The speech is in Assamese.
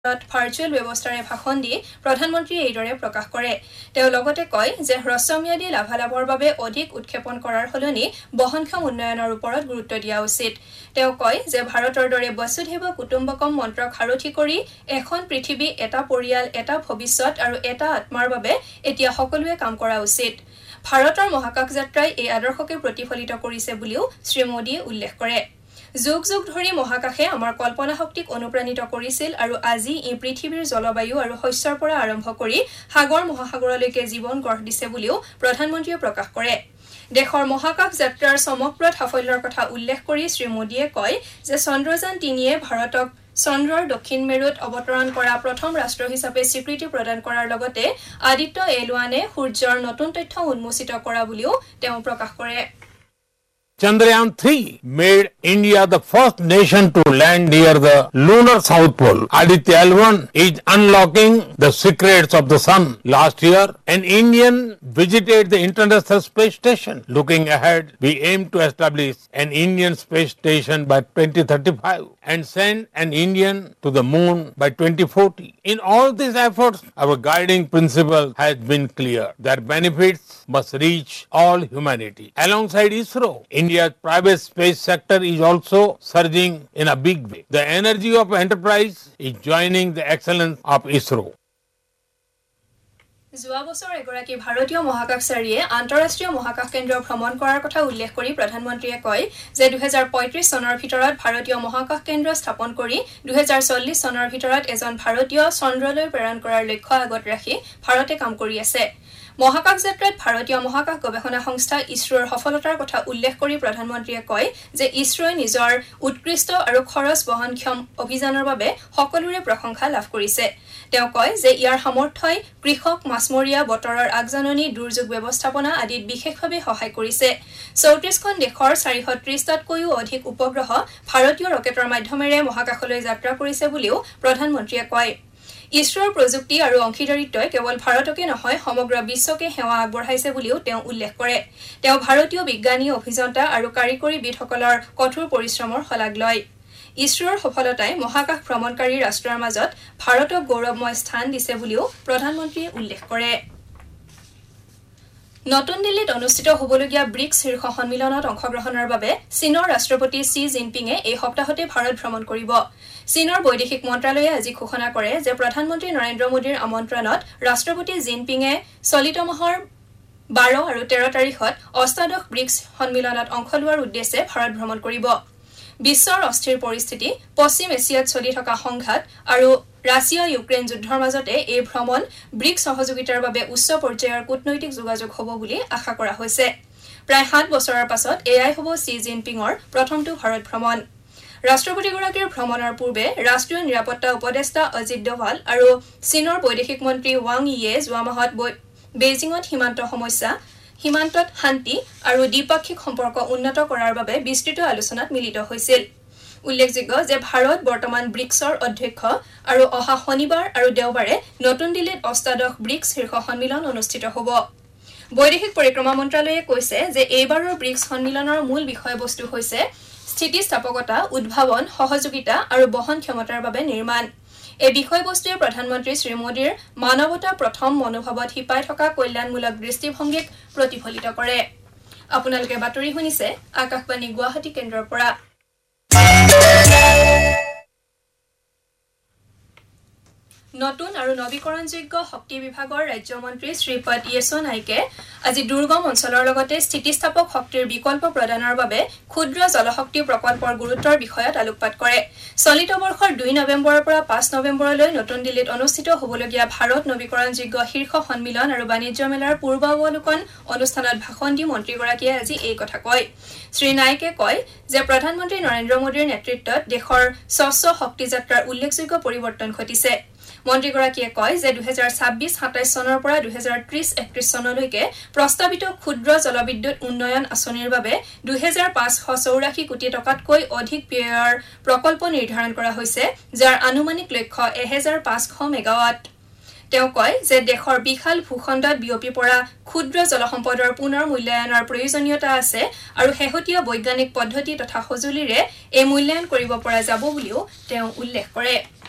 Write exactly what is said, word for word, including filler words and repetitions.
ভাৰ্চুৱেল ব্যৱস্থাৰে ভাষণ দি প্ৰধানমন্ত্ৰীয়ে এইদৰে প্ৰকাশ কৰে তেওঁ লগতে কয় যে হ্ৰস্বম্যাদী লাভালাভৰ বাবে অধিক উৎক্ষেপণ কৰাৰ সলনি বহনক্ষম উন্নয়নৰ ওপৰত গুৰুত্ব দিয়া উচিত তেওঁ কয় যে ভাৰতৰ দৰে বসুধৈৱ কুটুম্বকম মন্ত্ৰক সাৰথি কৰি এখন পৃথিৱী এটা পৰিয়াল এটা ভৱিষ্যত আৰু এটা আত্মাৰ বাবে এতিয়া সকলোৱে কাম কৰা উচিত ভাৰতৰ মহাকাশ যাত্ৰাই এই আদৰ্শকে প্ৰতিফলিত কৰিছে বুলিও শ্ৰী মোদীয়ে উল্লেখ কৰে যুগ যুগ ধৰি মহাকাশে আমাৰ কল্পনা শক্তিক অনুপ্ৰাণিত কৰিছিল আৰু আজি ই পৃথিৱীৰ জলবায়ু আৰু শস্যৰ পৰা আৰম্ভ কৰি সাগৰ মহাসাগৰলৈকে জীৱন গঢ় দিছে বুলিও প্ৰধানমন্ত্ৰীয়ে প্ৰকাশ কৰে দেশৰ মহাকাশ যাত্ৰাৰ চমকপ্ৰদ সাফল্যৰ কথা উল্লেখ কৰি শ্ৰী মোদীয়ে কয় যে চন্দ্ৰযান তিনিয়ে ভাৰতক চন্দ্ৰৰ দক্ষিণ মেৰুত অৱতৰণ কৰা প্ৰথম ৰাষ্ট্ৰ হিচাপে স্বীকৃতি প্ৰদান কৰাৰ লগতে আদিত্য এল ওৱানে সূৰ্যৰ নতুন তথ্য উন্মোচিত কৰা বুলিও তেওঁ প্ৰকাশ কৰে Chandrayaan three made India the first nation to land near the lunar south pole. Aditya L one is unlocking the secrets of the sun. Last year, an Indian visited the International Space Station. Looking ahead, we aim to establish an Indian space station by twenty thirty-five and send an Indian to the moon by twenty forty. In all these efforts, our guiding principle has been clear that benefits must reach all humanity. Alongside ISRO, India's private space sector is also surging in a big way. The energy of enterprise is joining the excellence of ISRO. যোৱা বছৰ এগৰাকী ভাৰতীয় মহাকাশচাৰীয়ে আন্তঃৰাষ্ট্ৰীয় মহাকাশ কেন্দ্ৰ ভ্ৰমণ কৰাৰ কথা উল্লেখ কৰি প্ৰধানমন্ত্ৰীয়ে কয় যে দুই হাজাৰ পঁয়ত্ৰিশ চনৰ ভিতৰত ভাৰতীয় মহাকাশ কেন্দ্ৰ স্থাপন কৰি দুই হাজাৰ চল্লিশ চনৰ ভিতৰত এজন ভাৰতীয় চন্দ্ৰলৈ প্ৰেৰণ কৰাৰ লক্ষ্য আগত ৰাখি ভাৰতে কাম কৰি আছে মহাকাশ যাত্ৰাত ভাৰতীয় মহাকাশ গৱেষণা সংস্থা ইছৰোৰ সফলতাৰ কথা উল্লেখ কৰি প্ৰধানমন্ত্ৰীয়ে কয় যে ইছৰোই নিজৰ উৎকৃষ্ট আৰু খৰচ বহনক্ষম অভিযানৰ বাবে সকলোৰে প্ৰশংসা লাভ কৰিছে তেওঁ কয় যে ইয়াৰ সামৰ্থ্যই কৃষক মাছমৰীয়া বতৰৰ আগজাননী দুৰ্যোগ ব্যৱস্থাপনা আদিত বিশেষভাৱে সহায় কৰিছে চৌত্ৰিশখন দেশৰ চাৰিশ ত্ৰিশটাতকৈও অধিক উপগ্ৰহ ভাৰতীয় ৰকেটৰ মাধ্যমেৰে মহাকাশলৈ যাত্ৰা কৰিছে বুলিও প্ৰধানমন্ত্ৰীয়ে কয় ইছৰোৰ প্ৰযুক্তি আৰু অংশীদাৰিত্বই কেৱল ভাৰতকে নহয় সমগ্ৰ বিশ্বকে সেৱা আগবঢ়াইছে বুলিও তেওঁ উল্লেখ কৰে তেওঁ ভাৰতীয় বিজ্ঞানী অভিযন্তা আৰু কাৰিকৰীবিদসকলৰ কঠোৰ পৰিশ্ৰমৰ শলাগ লয় ইছৰোৰ সফলতাই মহাকাশ ভ্ৰমণকাৰী ৰাষ্ট্ৰৰ মাজত ভাৰতক গৌৰৱময় স্থান দিছে বুলিও প্ৰধানমন্ত্ৰীয়ে উল্লেখ কৰে নতুন দিল্লীত অনুষ্ঠিত হ'বলগীয়া ব্ৰিক্স শীৰ্ষ সন্মিলনত অংশগ্ৰহণৰ বাবে চীনৰ ৰাষ্ট্ৰপতি ষি জিনপিঙে এই সপ্তাহতে ভাৰত ভ্ৰমণ কৰিব চীনৰ বৈদেশিক মন্ত্ৰালয়ে আজি ঘোষণা কৰে যে প্ৰধানমন্ত্ৰী নৰেন্দ্ৰ মোদীৰ আমন্ত্ৰণত ৰাষ্ট্ৰপতি জিনপিঙে চলিত মাহৰ বাৰ আৰু তেৰ তাৰিখত অষ্টাদশ ব্ৰিক্স সন্মিলনত অংশ লোৱাৰ উদ্দেশ্যে ভাৰত ভ্ৰমণ কৰিব বিশ্বৰ অস্থিৰ পৰিস্থিতি পশ্চিম এছিয়াত চলি থকা সংঘাত আৰু ৰাছিয়া ইউক্ৰেইন যুদ্ধৰ মাজতে এই ভ্ৰমণ ব্ৰিক্স সহযোগিতাৰ বাবে উচ্চ পৰ্যায়ৰ কূটনৈতিক যোগাযোগ হ'ব বুলি আশা কৰা হৈছে প্ৰায় সাত বছৰৰ পাছত এয়াই হ'ব ষি জিনপিঙৰ প্ৰথমটো ভাৰত ভ্ৰমণ ৰাষ্ট্ৰপতিগৰাকীৰ ভ্ৰমণৰ পূৰ্বে ৰাষ্ট্ৰীয় নিৰাপত্তা উপদেষ্টা অজিত ডোভাল আৰু চীনৰ বৈদেশিক মন্ত্ৰী ৱাং ইয়ে যোৱা মাহত বেইজিঙত সীমান্ত সমস্যা সীমান্তত শান্তি আৰু দ্বিপাক্ষিক সম্পৰ্ক উন্নত কৰাৰ বাবে বিস্তৃত আলোচনাত মিলিত হৈছিল উল্লেখযোগ্য যে ভাৰত বৰ্তমান ব্ৰিক্সৰ অধ্যক্ষ আৰু অহা শনিবাৰ আৰু দেওবাৰে নতুন দিল্লীত অষ্টাদশ ব্ৰিক্স শীৰ্ষ সন্মিলন অনুষ্ঠিত হ'ব বৈদেশিক পৰিক্ৰমা মন্ত্ৰালয়ে কৈছে যে এইবাৰৰ ব্ৰিক্স সন্মিলনৰ মূল বিষয়বস্তু হৈছে স্থিতিস্থাপকতা উদ্ভাৱন সহযোগিতা আৰু বহন ক্ষমতাৰ বাবে নিৰ্মাণ এই বিষয়বস্তুৱে প্ৰধানমন্ত্ৰী শ্ৰী মোদীৰ মানৱতা প্ৰথম মনোভাৱত হিপাই থকা কল্যাণমূলক দৃষ্টিভংগীক প্ৰতিফলিত কৰে আপোনালোকে বাতৰি শুনিছে আকাশবাণী গুৱাহাটী কেন্দ্ৰৰ পৰা নতুন আৰু নৱীকৰণযোগ্য শক্তি বিভাগৰ ৰাজ্যমন্ত্ৰী শ্ৰীপদ য়েশো নাইকে আজি দুৰ্গম অঞ্চলৰ লগতে স্থিতিস্থাপক শক্তিৰ বিকল্প প্ৰদানৰ বাবে ক্ষুদ্ৰ জলশক্তি প্ৰকল্পৰ গুৰুত্বৰ বিষয়ত আলোকপাত কৰে চলিত বৰ্ষৰ দুই নৱেম্বৰৰ পৰা পাঁচ নৱেম্বৰলৈ নতুন দিল্লীত অনুষ্ঠিত হ'বলগীয়া ভাৰত নৱীকৰণযোগ্য শীৰ্ষ সন্মিলন আৰু বাণিজ্য মেলাৰ পূৰ্বাৱলোকন অনুষ্ঠানত ভাষণ দি মন্ত্ৰীগৰাকীয়ে আজি এই কথা কয় শ্ৰী নাইকে কয় যে প্ৰধানমন্ত্ৰী নৰেন্দ্ৰ মোদীৰ নেতৃত্বত দেশৰ স্বচ্ছ শক্তি যাত্ৰাৰ উল্লেখযোগ্য পৰিৱৰ্তন ঘটিছে মন্ত্ৰীগৰাকীয়ে কয় যে দুই হাজাৰ ছাব্বিশ সাতাইশ চনৰ পৰা দুই হাজাৰ ত্ৰিশ একত্ৰিশ চনলৈকে প্ৰস্তাৱিত ক্ষুদ্ৰ জলবিদ্যুৎ উন্নয়ন আঁচনিৰ বাবে দুই হাজাৰ পাঁচশ চৌৰাশী কোটি টকাতকৈ অধিক ব্যয়ৰ প্ৰকল্প নিৰ্ধাৰণ কৰা হৈছে যাৰ আনুমানিক লক্ষ্য এক হাজাৰ পাঁচশ মেগাৱাট তেওঁ কয় যে দেশৰ বিশাল ভূখণ্ডত বিয়পি পৰা ক্ষুদ্ৰ জলসম্পদৰ পুনৰ মূল্যায়নৰ প্ৰয়োজনীয়তা আছে আৰু শেহতীয়া বৈজ্ঞানিক পদ্ধতি তথা সঁজুলিৰে এই মূল্যায়ন কৰিব পৰা যাব বুলিও তেওঁ উল্লেখ কৰে